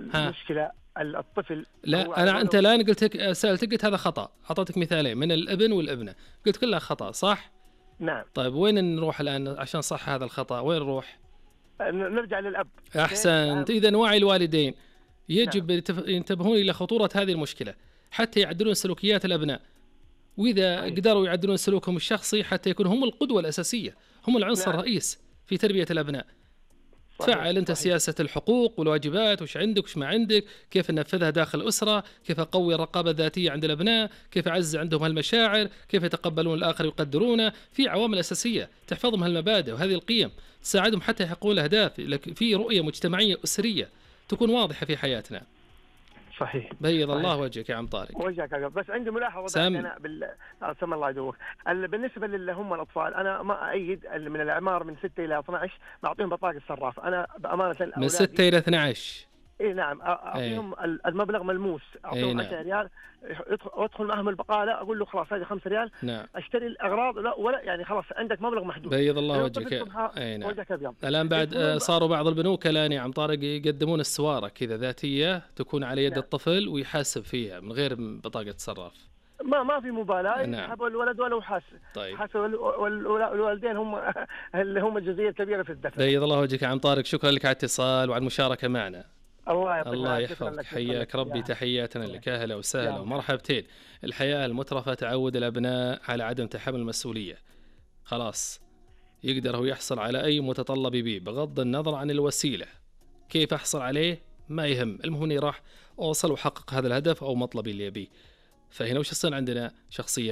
ها. المشكلة الطفل لا أنا أنت الآن سألتك قلت هذا خطأ، أعطيتك مثالين من الابن والابنة، قلت كلها خطأ صح؟ نعم. طيب وين نروح الآن عشان صح هذا الخطأ؟ وين نروح؟ نرجع للأب. أحسنت. إذا وعي الوالدين يجب نعم. ينتبهون إلى خطورة هذه المشكلة حتى يعدلون سلوكيات الأبناء، وإذا صحيح. قدروا يعدلون سلوكهم الشخصي حتى يكونوا هم القدوة الأساسية، هم العنصر نعم. الرئيس في تربية الأبناء. صحيح. تفعل أنت صحيح. سياسة الحقوق والواجبات، وش عندك وش ما عندك، كيف ننفذها داخل الأسرة، كيف أقوي الرقابة الذاتية عند الأبناء، كيف أعزز عندهم هالمشاعر، كيف يتقبلون الآخر ويقدرونه. في عوامل أساسية تحفظهم هالمبادئ وهذه القيم، تساعدهم حتى يحققون الأهداف. في رؤية مجتمعية أسرية تكون واضحة في حياتنا. صحيح. بيض الله وجهك يا عم طارق. وجهك. بس عندي ملاحظة أنا سم الله يدوك. بالنسبة اللي هم الأطفال، أنا ما أيد من الأعمار من 6 إلى 12 بعطيهم بطاقة صراف. أنا بأمانة من 6 إلى 12. إيه نعم. أعطيهم المبلغ ملموس، أعطيهم 10 ريال وأدخل معهم البقالة، أقول له خلاص هذه 5 ريال. نعم. أشتري الأغراض لا ولا يعني خلاص عندك مبلغ محدود. بيض الله وجهك. نعم. وجهك أبيض. الآن بعد صاروا بعض البنوك الآن يا عم طارق يقدمون السوارة كذا ذاتية تكون على يد. نعم. الطفل ويحاسب فيها من غير بطاقة صراف. ما في مبالاة. نعم. الولد ولا حاسب. طيب. حاسب والوالدين هم اللي هم الجزئية الكبيرة في الدفع. بيض الله وجهك يا عم طارق، شكرا لك على الاتصال وعلى المشاركة معنا. الله يحفظك. حياك ربي. تحياتنا لك. أهلا وسهلا ومرحبتين. الحياة المترفة تعود الأبناء على عدم تحمل المسؤولية. خلاص يقدر هو يحصل على أي متطلب به بغض النظر عن الوسيلة. كيف أحصل عليه ما يهم، المهم إني راح أوصل وحقق هذا الهدف أو مطلبي اللي أبيه. فهنا وش يصير عندنا؟ شخصية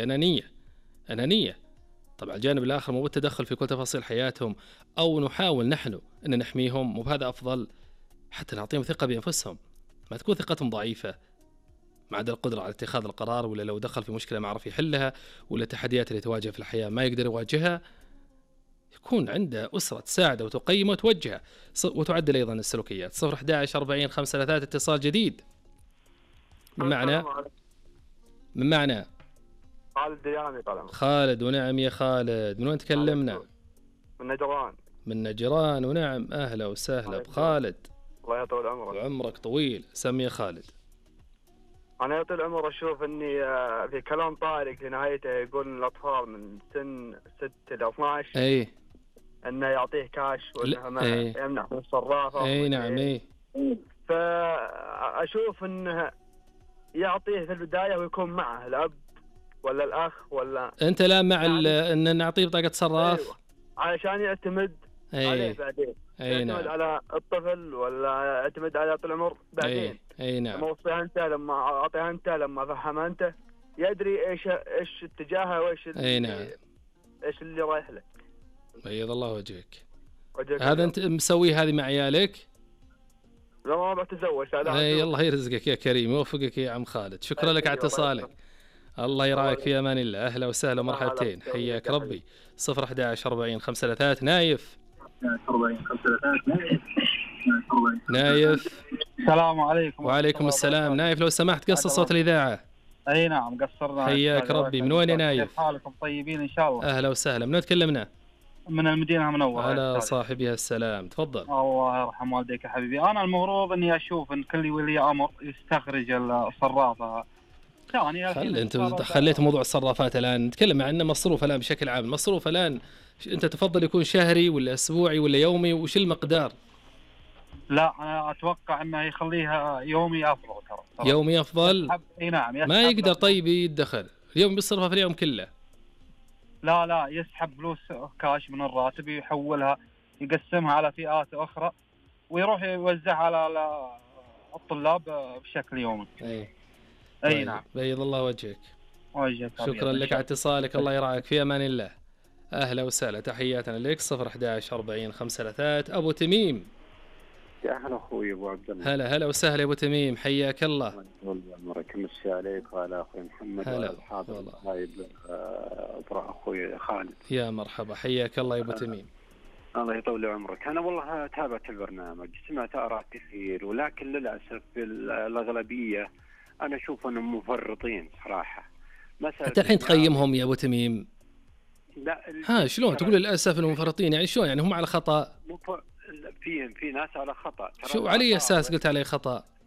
أنانية. طبعا الجانب الآخر مو بالتدخل في كل تفاصيل حياتهم، أو نحاول نحن أن نحميهم، وبهذا أفضل حتى نعطيهم ثقة بأنفسهم. ما تكون ثقتهم ضعيفة، ما عدا القدرة على اتخاذ القرار، ولا لو دخل في مشكلة ما عرف يحلها، ولا التحديات اللي تواجه في الحياة ما يقدر يواجهها، يكون عنده أسرة تساعده وتقيمه وتوجهه وتعدل أيضا السلوكيات. 011 40 53 اتصال جديد. من معنا خالد دياني. طبعا خالد. ونعم يا خالد. من وين تكلمنا؟ من نجران. ونعم أهلا وسهلا بخالد. الله يطول عمرك. عمرك طويل. سمي يا خالد. أنا يطول العمر أشوف أني في كلام طارق في نهايته يقول الأطفال من سن 6 إلى 12 أنه يعطيه كاش وأنه يمنع من الصرافة. نعم. فأشوف أنه يعطيه في البداية ويكون معه الأب ولا الأخ ولا أنت لا مع أن نعطيه بطاقة صراف. أيوة. علشان يعتمد عليه بعدين. يعتمد على الطفل ولا يعتمد على طول العمر بعدين. نعم. لما وصيها أنت، لما أعطيها أنت، لما فهمها أنت، يدري إيش اتجاهه وإيش نعم. إيش اللي رايح له. بيض الله وجهك. هذا أنت مسوي هذه مع عيالك؟ لا ما بتزوج. الله يرزقك يا كريم، يوفقك يا عم خالد. شكرا لك على اتصالك. الله يراعيك. في أمان الله. أهلا وسهلا ومرحبتين. حياك ربي. 011 40 53 نايف. السلام عليكم. وعليكم السلام. نايف لو سمحت قص صوت الإذاعة. أي نعم قصرنا. حياك ربي. من وين يا نايف؟ كيف حالكم؟ طيبين إن شاء الله. أهلا وسهلا. من وين تكلمنا؟ من المدينة المنورة. على صاحبها السلام. تفضل. الله يرحم والديك يا حبيبي. أنا المفروض إني أشوف إن كل ولي أمر يستخرج الصرافة. أنت خليت موضوع الصرافات الآن نتكلم عن مصروف الآن بشكل عام. مصروف الآن أنت تفضل يكون شهري ولا أسبوعي ولا يومي، وش المقدار؟ لا أنا أتوقع إنه يخليها يومي أفضل. ترى يومي أفضل. نعم. ما يقدر طيب يدخل اليوم بيصرفها في اليوم كله. لا يسحب فلوس كاش من الراتب يحولها، يقسمها على فئات أخرى ويروح يوزعها على الطلاب بشكل يومي. أي نعم. بيض الله وجهك. شكرا لك على اتصالك. الله يرعاك. في أمان الله. أهلا وسهلا. تحياتنا لك. 011 40 53 أبو تميم. يا أهلا أخوي أبو عبد الله. هلا وسهلا أبو تميم. حياك الله. عمرك مسي عليك وعلى أخوي محمد والحاضر هايب أخوي خالد. يا مرحبا. حياك الله يا أبو تميم. الله يطول عمرك. أنا والله تابعت البرنامج، سمعت آراء كثير، ولكن للأسف الأغلبية أنا أشوف أنهم مفرطين صراحة. أنت الحين تقيمهم يا أبو تميم؟ لا. شلون تقول للأسف أنهم مفرطين؟ يعني شلون؟ يعني هم على خطأ؟ في ناس على خطأ. شو على أي أساس قلت عليه خطأ؟